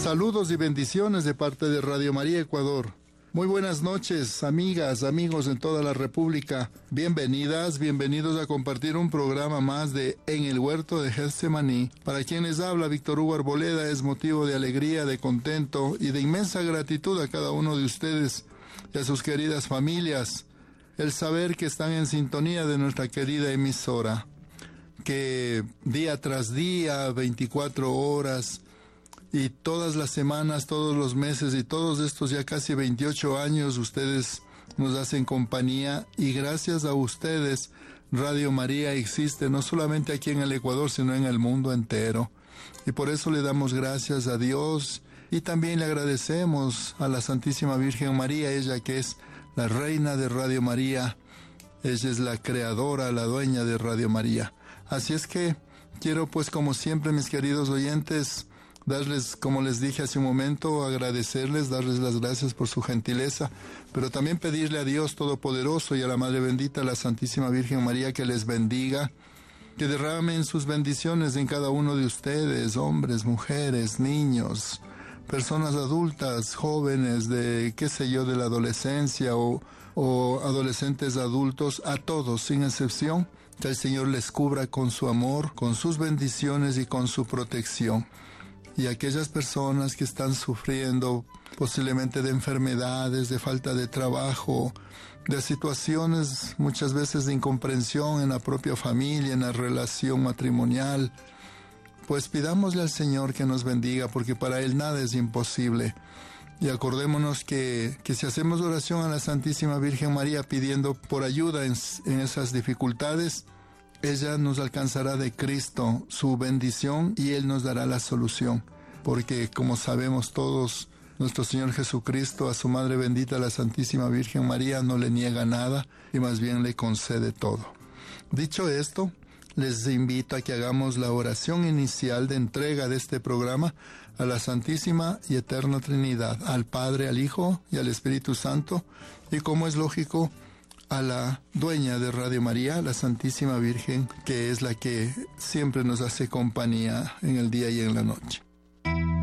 Saludos y bendiciones de parte de Radio María Ecuador. Muy buenas noches, amigas, amigos en toda la República. Bienvenidas, bienvenidos a compartir un programa más de En el Huerto de Getsemaní. Para quien les habla, Víctor Hugo Arboleda, es motivo de alegría, de contento y de inmensa gratitud a cada uno de ustedes y a sus queridas familias, el saber que están en sintonía de nuestra querida emisora, que día tras día, 24 horas, y todas las semanas, todos los meses y todos estos ya casi 28 años ustedes nos hacen compañía, y gracias a ustedes Radio María existe no solamente aquí en el Ecuador sino en el mundo entero, y por eso le damos gracias a Dios y también le agradecemos a la Santísima Virgen María, ella que es la reina de Radio María, ella es la creadora, la dueña de Radio María. Así es que quiero, pues, como siempre, mis queridos oyentes, darles, como les dije hace un momento, agradecerles, darles las gracias por su gentileza, pero también pedirle a Dios Todopoderoso y a la Madre Bendita, la Santísima Virgen María, que les bendiga, que derramen sus bendiciones en cada uno de ustedes, hombres, mujeres, niños, personas adultas, jóvenes de, qué sé yo, de la adolescencia o adolescentes adultos, a todos, sin excepción, que el Señor les cubra con su amor, con sus bendiciones y con su protección. Y aquellas personas que están sufriendo posiblemente de enfermedades, de falta de trabajo, de situaciones muchas veces de incomprensión en la propia familia, en la relación matrimonial, pues pidámosle al Señor que nos bendiga, porque para Él nada es imposible. Y acordémonos que si hacemos oración a la Santísima Virgen María pidiendo por ayuda en esas dificultades, ella nos alcanzará de Cristo su bendición y Él nos dará la solución. Porque, como sabemos todos, nuestro Señor Jesucristo a su Madre Bendita, la Santísima Virgen María, no le niega nada y más bien le concede todo. Dicho esto, les invito a que hagamos la oración inicial de entrega de este programa a la Santísima y Eterna Trinidad, al Padre, al Hijo y al Espíritu Santo, y como es lógico, a la dueña de Radio María, la Santísima Virgen, que es la que siempre nos hace compañía en el día y en la noche.